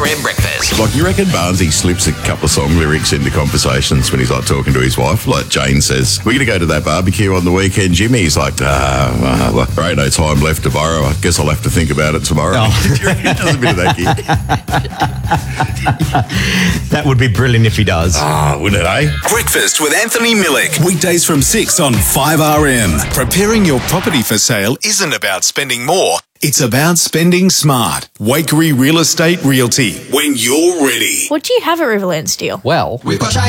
RM breakfast. Like, you reckon Barnesy slips a couple of song lyrics into conversations when he's like talking to his wife? Like Jane says, we're going to go to that barbecue on the weekend, Jimmy. He's like, there ain't no time left to borrow. I guess I'll have to think about it tomorrow. Oh. Do you reckon he does a bit of that gig? That would be brilliant if he does. Wouldn't it, eh? Breakfast with Anthony Millick. Weekdays from 6 on 5RM. Preparing your property for sale isn't about spending more. It's about spending smart. Wakery Real Estate Realty. When you're ready. What do you have at Riverland Steel? Well, We've got